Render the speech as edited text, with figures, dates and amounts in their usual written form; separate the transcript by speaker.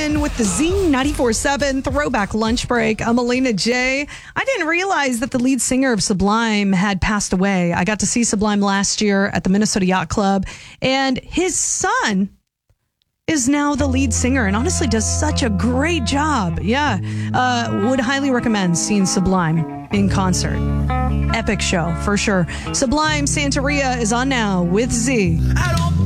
Speaker 1: in with the Z94.7 Throwback Lunch Break. I'm Alina J. I didn't realize that the lead singer of Sublime had passed away. I got to see Sublime last year at the Minnesota Yacht Club, and his son is now the lead singer and honestly does such a great job. Yeah. Would highly recommend seeing Sublime in concert. Epic show for sure. Sublime Santeria is on now with Z.
Speaker 2: I don't